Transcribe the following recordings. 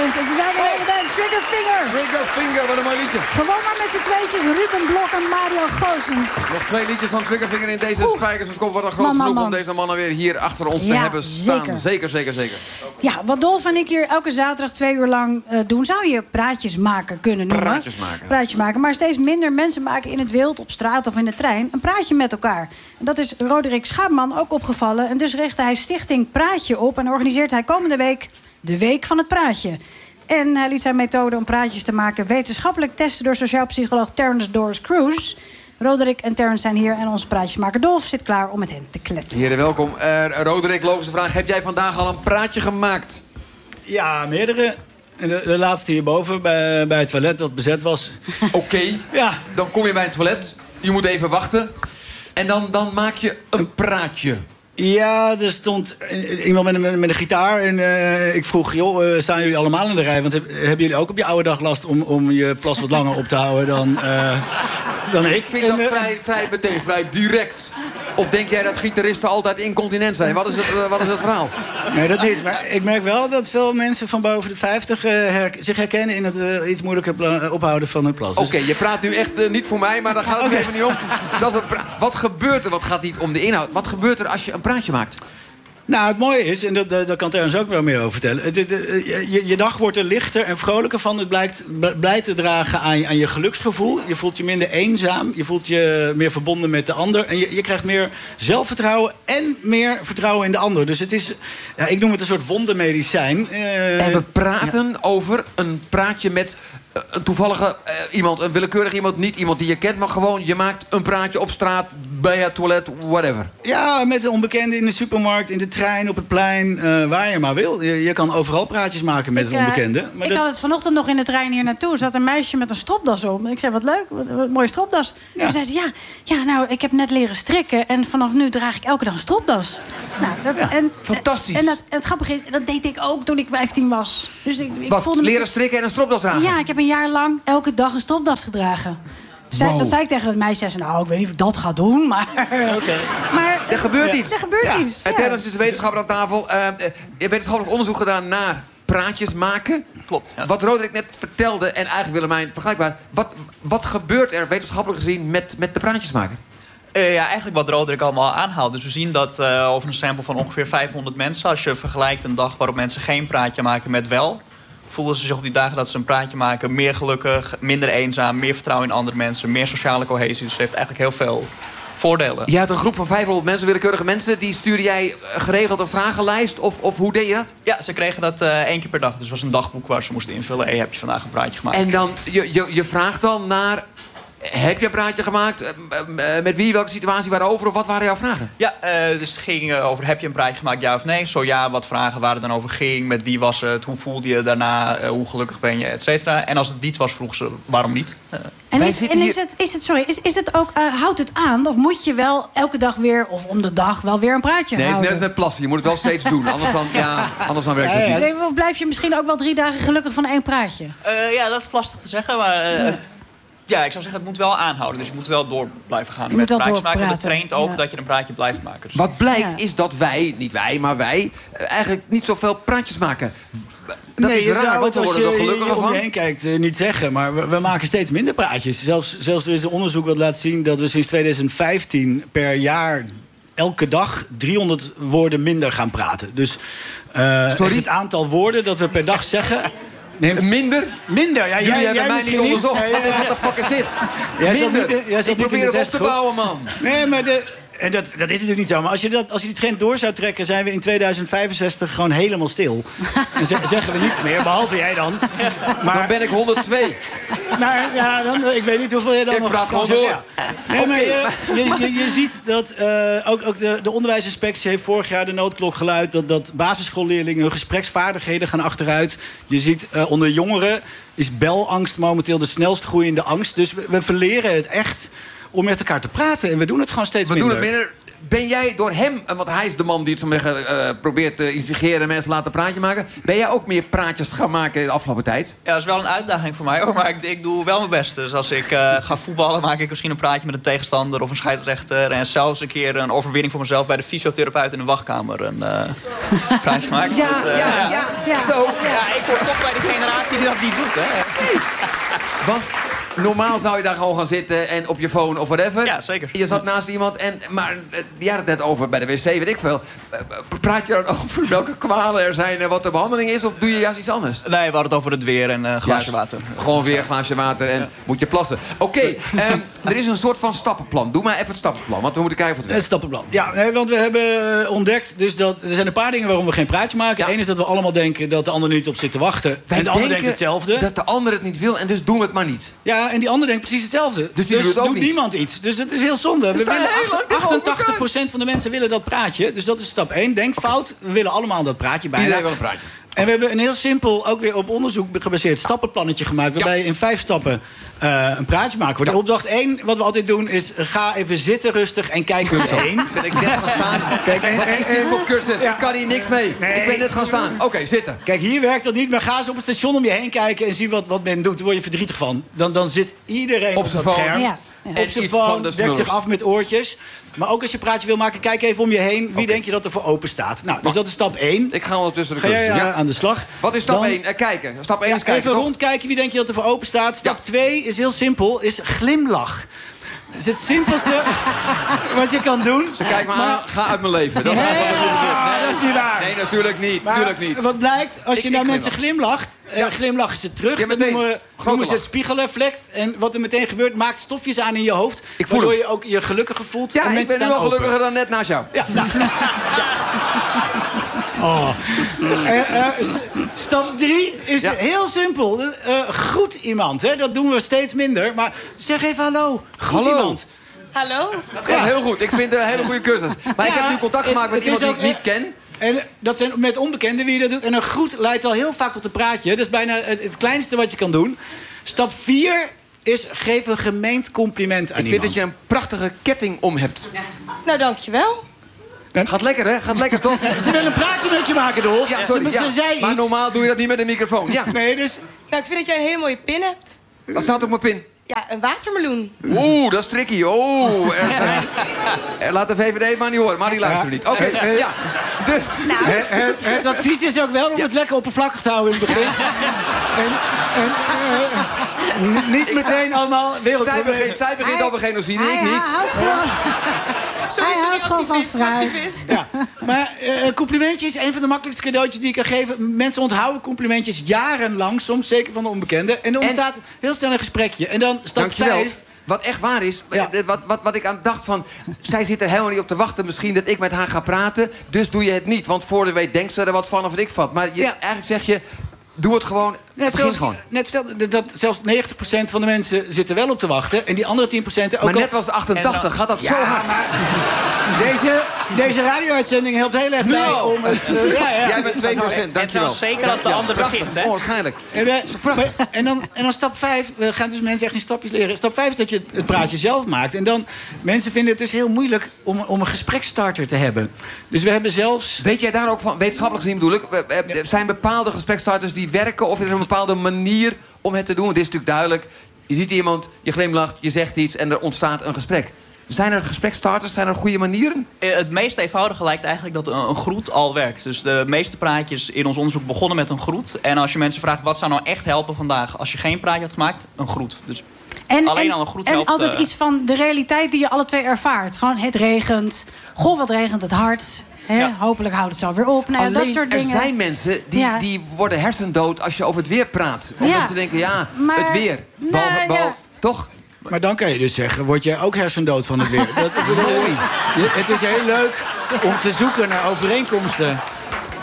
Nederland. En ze zijn de hele band. Triggerfinger. Triggerfinger, wat een mooi liedje. Gewoon maar met z'n tweetjes. Ruben Blok en Mario Goossens. Nog 2 liedjes van Triggerfinger in deze spijkers. Het komt wat een groot genoeg om deze mannen weer hier achter ons te hebben staan. Zeker. Ja, wat Dolf en ik hier elke zaterdag 2 uur lang doen... zou je praatjes maken kunnen noemen. Praatjes maken. Maar steeds minder mensen maken in het wild, op straat of in de trein... een praatje met elkaar. En dat is Roderick Schaapman ook opgevallen. En dus richtte hij Stichting Praatje op... en organiseert hij komende week de Week van het Praatje. En hij liet zijn methode om praatjes te maken... wetenschappelijk testen door sociaal psycholoog Terence Doris Cruz. Roderick en Terence zijn hier en onze praatjesmaker Dolf zit klaar om met hen te kletsen. Heren, welkom. Roderick, logische vraag. Heb jij vandaag al een praatje gemaakt? Ja, meerdere. De laatste hierboven bij het toilet dat bezet was. Oké. Ja. Dan kom je bij het toilet. Je moet even wachten. En dan maak je een praatje. Ja, er stond iemand met een gitaar. En ik vroeg, joh, staan jullie allemaal in de rij? Want hebben jullie ook op je oude dag last om je plas wat langer op te houden dan ik? Ik vind dat vrij direct. Of denk jij dat gitaristen altijd incontinent zijn? Wat is het verhaal? Nee, dat niet. Maar ik merk wel dat veel mensen van boven de 50 zich herkennen... in het iets moeilijker ophouden van hun plas. Oké, je praat nu echt niet voor mij, maar daar gaat het even niet om. Wat gebeurt er? Wat gaat niet om de inhoud? Wat gebeurt er als je een praatje maakt? Nou, het mooie is, en daar kan Terence ook wel meer over vertellen... Je dag wordt er lichter en vrolijker van. Het blijkt bij te dragen aan je geluksgevoel. Je voelt je minder eenzaam. Je voelt je meer verbonden met de ander. En je krijgt meer zelfvertrouwen en meer vertrouwen in de ander. Dus het is, ik noem het een soort wondermedicijn. En we praten over een praatje met... een toevallige iemand, een willekeurig iemand, niet iemand die je kent... maar gewoon, je maakt een praatje op straat, bij het toilet, whatever. Ja, met een onbekende in de supermarkt, in de trein, op het plein, waar je maar wil. Je kan overal praatjes maken met een onbekende. Maar ik had het vanochtend nog in de trein hier naartoe. Er zat een meisje met een stropdas op. Ik zei, wat leuk, wat een mooie stropdas. Ja. Toen zei ze, nou, ik heb net leren strikken... en vanaf nu draag ik elke dag een stropdas. Nou, fantastisch. En het grappige is, dat deed ik ook toen ik 15 was. Dus ik voelde leren strikken en een stropdas dragen? Ja, ik heb een jaar lang elke dag een stropdas gedragen. Dat zei ik tegen dat meisje. Nou, ik weet niet of ik dat ga doen, maar... Maar er gebeurt iets. Er gebeurt iets. En Terence is de wetenschapper aan tafel. Je hebt wetenschappelijk onderzoek gedaan naar praatjes maken. Klopt. Ja. Wat Roderick net vertelde, en eigenlijk Willemijn vergelijkbaar... Wat gebeurt er wetenschappelijk gezien met de praatjes maken? Eigenlijk wat Roderick allemaal aanhaalt. Dus we zien dat over een sample van ongeveer 500 mensen... als je vergelijkt een dag waarop mensen geen praatje maken met wel... voelen ze zich op die dagen dat ze een praatje maken... meer gelukkig, minder eenzaam, meer vertrouwen in andere mensen... meer sociale cohesie. Dus het heeft eigenlijk heel veel voordelen. Je had een groep van 500 mensen, willekeurige mensen... die stuurde jij geregeld een vragenlijst? Of hoe deed je dat? Ja, ze kregen dat 1 keer per dag. Dus het was een dagboek waar ze moesten invullen... heb je vandaag een praatje gemaakt. En dan, je vraagt dan naar... Heb je een praatje gemaakt? Met wie, welke situatie, waarover? Of wat waren jouw vragen? Ja, dus het ging over heb je een praatje gemaakt, ja of nee? Zo ja, wat vragen waar het dan over ging? Met wie was het? Hoe voelde je daarna? Hoe gelukkig ben je? Et cetera. En als het niet was, vroeg ze waarom niet? Is het ook, houdt het aan? Of moet je wel elke dag weer, of om de dag, wel weer een praatje houden? Nee, net met plassen. Je moet het wel steeds doen. Anders dan werkt het niet. Nee, of blijf je misschien ook wel 3 dagen gelukkig van 1 praatje? Ja, dat is lastig te zeggen, maar... Ja, ik zou zeggen, het moet wel aanhouden. Dus je moet wel door blijven gaan met praatjes maken. Want het traint ook dat je een praatje blijft maken. Dus. Wat blijkt is dat wij, niet wij, maar wij... eigenlijk niet zoveel praatjes maken. Dat is raar, want we worden er gelukkiger van. Als je om je heen kijkt, niet zeggen. Maar we maken steeds minder praatjes. Zelfs er is een onderzoek dat laat zien... dat we sinds 2015 per jaar... elke dag 300 woorden minder gaan praten. Dus het aantal woorden dat we per dag zeggen... Minder? Minder, ja. Jullie hebben mij niet onderzocht. Wat de fuck is dit? Minder. Ik probeer het op te bouwen, man. Nee, maar en dat is natuurlijk niet zo. Maar als je die trend door zou trekken... zijn we in 2065 gewoon helemaal stil. Dan zeggen we niets meer, behalve jij dan. Maar dan ben ik 102. Maar ja, ik weet niet hoeveel je dan nog... Ik praat gewoon door. Ja. Nee, maar je ziet dat ook de onderwijsinspectie heeft vorig jaar de noodklok geluid... dat basisschoolleerlingen hun gespreksvaardigheden gaan achteruit. Je ziet onder jongeren is belangst momenteel de snelst groeiende angst. Dus we verleren het echt om met elkaar te praten. En we doen het gewoon steeds minder. We doen het minder. ben jij door hem... Want hij is de man die het probeert te instigeren... en mensen laten een praatje maken. Ben jij ook meer praatjes gaan maken in de afgelopen tijd? Ja, dat is wel een uitdaging voor mij, hoor. Maar ik doe wel mijn best. Dus als ik ga voetballen, maak ik misschien een praatje met een tegenstander... of een scheidsrechter. En zelfs een keer een overwinning voor mezelf... bij de fysiotherapeut in de wachtkamer een praatje maken. Ja. Zo. Ja, ik hoor toch bij de generatie die dat niet doet, hè. Want normaal zou je daar gewoon gaan zitten en op je phone of whatever. Ja, zeker. Je zat naast iemand maar die had het net over bij de wc, weet ik veel. Praat je dan over welke kwalen er zijn en wat de behandeling is? Of doe je juist iets anders? Nee, we hadden het over het weer en een glaasje water. Gewoon weer een glaasje water en moet je plassen. Oké, er is een soort van stappenplan. Doe maar even het stappenplan, want we moeten kijken of het werkt. Het stappenplan. Ja, nee, want we hebben ontdekt dus dat er zijn een paar dingen waarom we geen praatje maken. Ja. Eén is dat we allemaal denken dat de ander niet op zit te wachten. Wij en de ander denkt denken hetzelfde. dat de ander het niet wil en dus doen we het maar niet. Ja, en die ander denkt precies hetzelfde. Dus die doet het ook doet niet. niemand iets. Dus het is heel zonde. We staan willen heel lang tegenover 88% van de mensen willen dat praatje. Dus dat is stap 1. Denk fout. We willen allemaal dat praatje bijna. Iedereen wil een praatje. En we hebben een heel simpel, ook weer op onderzoek gebaseerd stappenplannetje gemaakt. Waarbij je in 5 stappen een praatje maakt. De opdracht 1, wat we altijd doen, is ga even zitten rustig en kijk om je heen. Ben ik net gaan staan? Kijk, wat is dit voor cursus? Ja. Ik kan hier niks mee. Nee. Ik ben net gaan staan. Oké, zitten. Kijk, hier werkt dat niet, maar ga eens op het station om je heen kijken en zie wat men doet. Daar word je verdrietig van. Dan zit iedereen Op op zijn dat phone. scherm. Ja. Op En zijn iets van phone, de dekt zich smurfs. af met oortjes. Maar ook als je een praatje wil maken, kijk even om je heen. Wie denk je dat er voor open staat? Nou, dus dat is stap 1. Ik ga ondertussen de Ga jij cursus. Ja. aan de slag. Wat is stap Dan- 1? Kijken. Stap 1 Ja, is kijken, even toch? rondkijken, wie denk je dat er voor open staat? Stap Ja. 2 is heel simpel, is glimlach. Dat is het simpelste wat je kan doen. Ze kijkt me aan, ga uit mijn leven. Dat is eigenlijk wat er nu gebeurt. dat is niet waar. Nee, natuurlijk niet. Maar Natuurlijk niet. wat blijkt, als je Ik naar mensen glimlach. glimlacht, glimlachen ze terug. Ja, dat meteen. noemen Grote ze lach. het spiegeleffect. En wat er meteen gebeurt, maakt stofjes aan in je hoofd. Ik voel waardoor hem. je ook je gelukkiger voelt. Ja, en ik mensen ben nu staan al open. gelukkiger dan net naast jou. Ja, nou. Oh. Stap 3 is Ja. heel simpel. Groet iemand. Hè? Dat doen we steeds minder. Maar zeg even hallo. Groet Hallo. iemand. Hallo? Dat gaat heel goed. Ik vind het een hele goede cursus. Maar ik Ja, heb nu contact gemaakt met het iemand is die ik ook- niet ken. En dat zijn met onbekenden wie je dat doet. En een groet leidt al heel vaak tot een praatje. Dat is bijna het kleinste wat je kan doen. Stap 4 is geef een gemeend compliment aan Ik vind iemand. dat je een prachtige ketting om hebt. Nou, dankjewel. Gaat lekker, hè? Gaat lekker, toch? Ze willen een praatje met je maken, Dolf. Ja, sorry. Ze Ja. zei Maar iets. normaal doe je dat niet met een microfoon. Ja. Nee, dus... Nou, ik vind dat jij een hele mooie pin hebt. Wat staat op mijn pin? Ja, een watermeloen. Oeh, dat is tricky. Oh, er zijn... Laat de VVD het maar niet horen. Maar die luisteren niet. Oké, ja. Dus... Het advies is ook wel om het lekker oppervlakkig te houden in het begin. Niet meteen allemaal wereldproblemen. Zij begint over genocide, ik Hij niet. houdt gewoon, Sowieso hij houdt niet gewoon van activist, fruit. activist. Ja, maar een complimentje is een van de makkelijkste cadeautjes die ik kan geven. Mensen onthouden complimentjes jarenlang, soms zeker van de onbekenden. En er ontstaat heel snel een gesprekje. En dan stap Dankjewel. 5. Wat echt waar is, Ja. wat ik aan dacht van... zij zit er helemaal niet op te wachten misschien dat ik met haar ga praten. Dus doe je het niet. Want voor de weet denkt ze er wat van of wat ik vat. Maar Ja. eigenlijk zeg je, doe het gewoon. Begin gewoon. Net vertelde, dat zelfs 90% van de mensen zitten wel op te wachten. En die andere 10% ook Maar al... net was het 88, gaat dat zo hard? Deze radio-uitzending helpt heel erg bij Nou. om het... Jij bent 2%, dankjewel. wel zeker als de ander Prachtig, begint, hè? onwaarschijnlijk. En dan stap 5, we gaan dus mensen echt in stapjes leren. Stap 5 is dat je het praatje zelf maakt. En dan, mensen vinden het dus heel moeilijk om een gespreksstarter te hebben. Dus we hebben zelfs... Weet jij daar ook van, wetenschappelijk gezien bedoel ik... er zijn bepaalde gesprekstarters die werken... of is er een bepaalde manier om het te doen? Het is natuurlijk duidelijk. Je ziet iemand, je glimlacht, je zegt iets... en er ontstaat een gesprek. Zijn er gesprekstarters? Zijn er goede manieren? Het meest eenvoudige lijkt eigenlijk dat een groet al werkt. Dus de meeste praatjes in ons onderzoek begonnen met een groet. En als je mensen vraagt wat zou nou echt helpen vandaag... als je geen praatje had gemaakt, een groet. Dus alleen al een groet en helpt, altijd iets van de realiteit die je alle twee ervaart. Gewoon het regent. Goh, wat regent het hard. Hè? Ja. Hopelijk houdt het zo weer op. Nou, ja, dat Alleen, soort er dingen. zijn mensen Ja. die worden hersendood als je over het weer praat. Omdat Ja. ze denken, ja, Maar- het weer. Nou, ja. Toch? Maar dan kan je dus zeggen, word jij ook hersendood van het weer? Het is heel leuk om te zoeken naar overeenkomsten.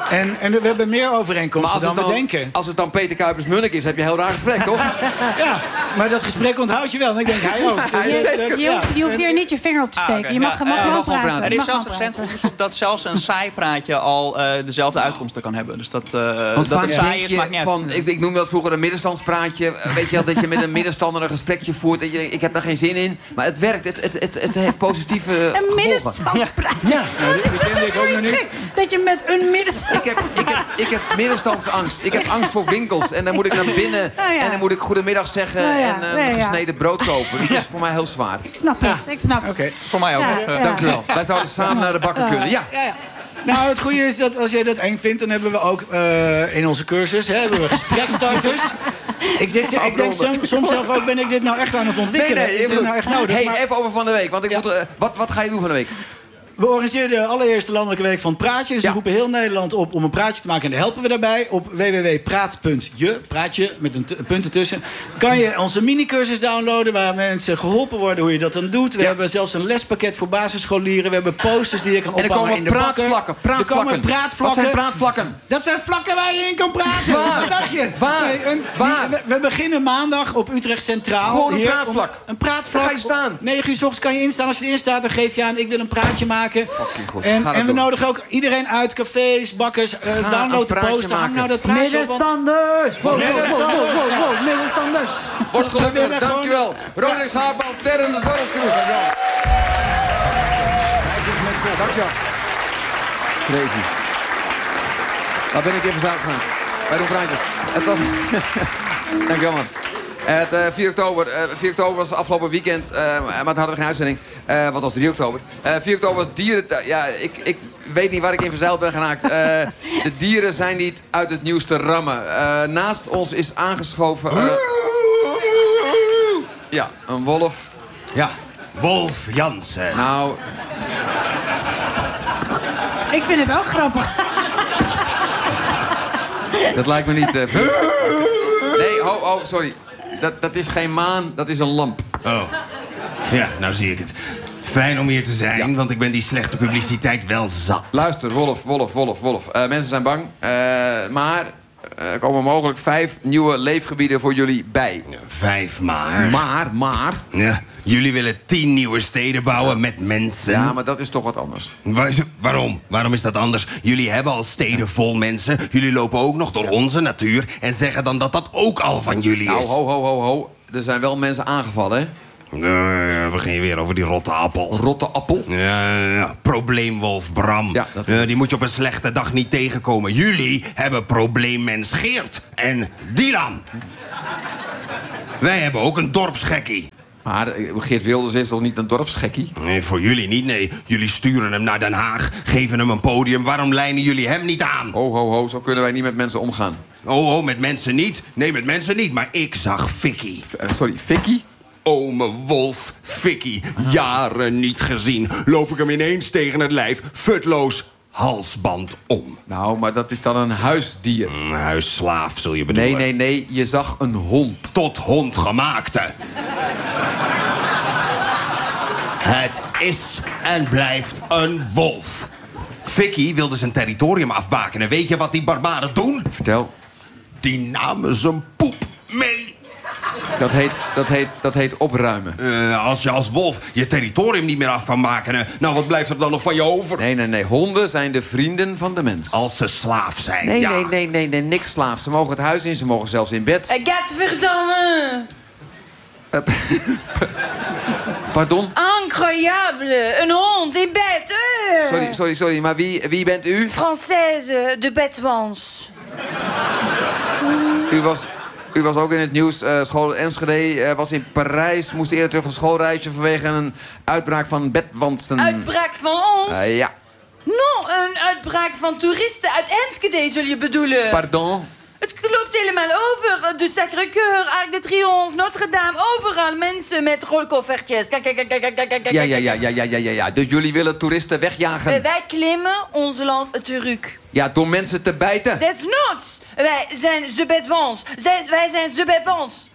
En we hebben meer overeenkomsten dan we denken. Als het dan Peter Kuipers-Munnik is, heb je een heel raar gesprek, toch? Ja, maar dat gesprek onthoud je wel. En ik denk, hij ook. Je hoeft hier niet je vinger op te steken. oké. Je mag gewoon praten. Er is zelfs recent onderzoek dat zelfs een saai praatje al dezelfde uitkomsten kan hebben. Dus dat Want het vaak saai denk is, maakt niet je uit. van... Ik noemde dat vroeger een middenstandspraatje. Weet je wel, dat je met een middenstander een gesprekje voert. En ik heb daar geen zin in. Maar het werkt. Het heeft positieve Een middenstandspraatje. Ja. Wat is dat nou voor iets gek? Dat je met een middenstandspraatje... Ik heb middenstandsangst. Ik heb angst voor winkels. En dan moet ik naar binnen. En dan moet ik goedemiddag zeggen. En gesneden brood kopen. Dat is voor mij heel zwaar. Ik snap het. Ik snap het. Oké. Voor mij ook. Dank u wel. Wij zouden samen naar de bakker kunnen. Ja. Nou, het goede is dat als jij dat eng vindt... dan hebben we ook in onze cursus hebben we gesprekstarters. Ik denk soms zelf ook, ben ik dit nou echt aan het ontwikkelen? Nee, is dit nou echt nodig? Hey, even over van de week. Want ik moet, wat ga je doen van de week? We organiseren de allereerste landelijke week van het praatje. Dus we roepen heel Nederland op om een praatje te maken. En daar helpen we daarbij. Op www.praat.je, praatje met een punt ertussen, kan je onze minicursus downloaden waar mensen geholpen worden hoe je dat dan doet. We hebben zelfs een lespakket voor basisscholieren. We hebben posters die je kan ophangen in de bakken. Er komen praatvlakken. Wat zijn praatvlakken? Dat zijn vlakken waar je in kan praten. Wat dacht je? Waar? We beginnen maandag op Utrecht Centraal. Gewoon een praatvlak. Een praatvlak. Daar ga je staan. 9 uur 's ochtends kan je instaan. Als je erin staat, dan geef je aan, ik wil een praatje maken. Fucking goed. En we nodigen ook iedereen uit, cafés, bakkers, download de poster, hang nou dat praatje op. Middenstanders! Wow, middenstanders! Wordt gelukkig, dankjewel. Ronix Haarman, Terren de Dorpskroeg. Dankjewel. Crazy. Waar ben ik even zout gegaan? Bij doen praatjes. Het was... Dankjewel, man. Het 4 oktober was het afgelopen weekend, maar het hadden we geen uitzending. Wat was 3 oktober? 4 oktober was dieren... Ja, ik weet niet waar ik in verzeild ben geraakt. De dieren zijn niet uit het nieuws te rammen. Naast ons is aangeschoven... ja, een wolf. Ja, Wolf Jansen. Nou... Ik vind het ook grappig. Dat lijkt me niet... Nee, sorry. Dat is geen maan, dat is een lamp. Oh, ja, nou zie ik het. Fijn om hier te zijn, want ik ben die slechte publiciteit wel zat. Luister, wolf. Mensen zijn bang, maar er komen mogelijk 5 nieuwe leefgebieden voor jullie bij. 5 maar. Maar. Ja, jullie willen 10 nieuwe steden bouwen met mensen. Ja, maar dat is toch wat anders. Waarom? Waarom is dat anders? Jullie hebben al steden vol mensen. Jullie lopen ook nog door onze natuur en zeggen dan dat dat ook al van jullie is. Nou, ho. Er zijn wel mensen aangevallen, hè? Begin je weer over die rotte appel. Rotte appel? Ja, probleemwolf Bram. Ja, dat is... die moet je op een slechte dag niet tegenkomen. Jullie hebben probleemmens Geert. En Dylan. Wij hebben ook een dorpsgekkie. Maar Geert Wilders is toch niet een dorpsgekkie? Nee, voor jullie niet, nee. Jullie sturen hem naar Den Haag, geven hem een podium. Waarom lijnen jullie hem niet aan? Ho, zo kunnen wij niet met mensen omgaan. Oh, met mensen niet? Nee, met mensen niet, maar ik zag Vicky. Sorry, Vicky? Ome Wolf Vicky. Jaren niet gezien. Loop ik hem ineens tegen het lijf, futloos, halsband om. Nou, maar dat is dan een huisdier. Een huisslaaf, zul je bedoelen? Nee, je zag een hond. Tot hond gemaakte. Het is en blijft een wolf. Vicky wilde zijn territorium afbakenen. Weet je wat die barbaren doen? Vertel. Die namen zijn poep mee. Dat heet opruimen. Als je als wolf je territorium niet meer af kan maken... nou, wat blijft er dan nog van je over? Nee. Honden zijn de vrienden van de mens. Als ze slaaf zijn, nee, ja. Nee, niks slaaf. Ze mogen het huis in, ze mogen zelfs in bed. Gadverdamme! Pardon? Incroyable! Een hond in bed! Sorry, maar wie bent u? Française de Bedwans. U was ook in het nieuws. School Enschede was in Parijs. Moest eerder terug van schoolreisje vanwege een uitbraak van bedwansen. Uitbraak van ons? Ja. Non, een uitbraak van toeristen uit Enschede, zul je bedoelen. Pardon? Het loopt helemaal over. De Sacré-Cœur, Arc de Triomphe, Notre-Dame. Overal mensen met rolkoffertjes. Kijk. Ja. Dus jullie willen toeristen wegjagen? Wij klimmen onze land terug. Ja, door mensen te bijten? Desnoods. Wij zijn ze bedwans. Wij zijn ze bedwans.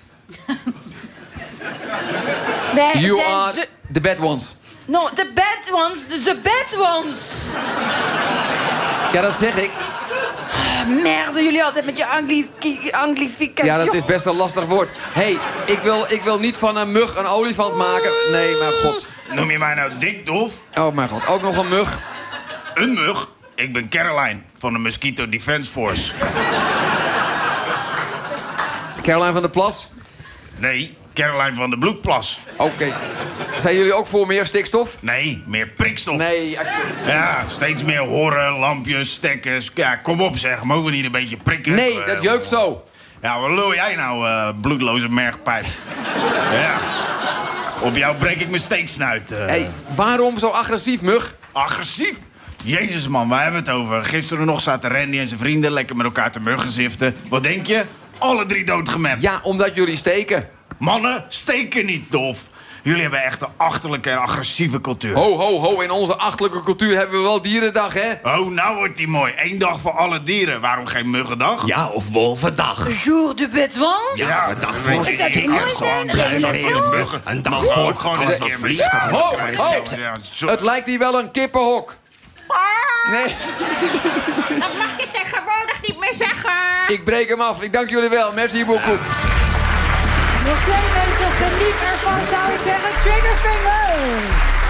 You are the bad ones. No, the bad ones. The bad ones. Ja, dat zeg ik. Merde, jullie altijd met je anglification. Ja, dat is best een lastig woord. Hé, ik wil niet van een mug een olifant maken. Nee, maar god. Noem je mij nou dik, Dolf? Oh mijn god, ook nog een mug. Een mug? Ik ben Caroline van de Mosquito Defense Force. Caroline van der Plas? Nee, Caroline van de Bloedplas. Oké. Zijn jullie ook voor meer stikstof? Nee, meer prikstof. Nee, Ja, steeds meer horen, lampjes, stekkers. Ja, kom op zeg, mogen we niet een beetje prikken? Nee, dat jeukt zo. Ja, wat lul jij nou, bloedloze mergpijp? Ja. Op jou breek ik mijn steeksnuit. Hey, waarom zo agressief, mug? Agressief? Jezus man, waar hebben we het over? Gisteren nog zaten Randy en zijn vrienden lekker met elkaar te muggenziften. Wat denk je? Alle 3 doodgemapt. Ja, omdat jullie steken. Mannen steken niet, Dolf. Jullie hebben echt een achterlijke en agressieve cultuur. Ho, ho, ho. In onze achterlijke cultuur hebben we wel dierendag, hè? Oh, nou wordt die mooi. 1 dag voor alle dieren. Waarom geen muggendag? Ja, of wolvendag. Jour de bétouin? Ja, een dag voor Het zou toch mooi zijn? Muggen. Een dag voor gewoon alles eens wat een keer vliegt. met- Ho, ho. Ja, zo- Het lijkt hier wel een kippenhok. Nee, Dat mag je tegenwoordig niet meer zeggen. ik breek hem af. Ik dank jullie wel. Merci beaucoup. Nog 2 mensen, geniet ervan zou ik zeggen. Triggerfinger!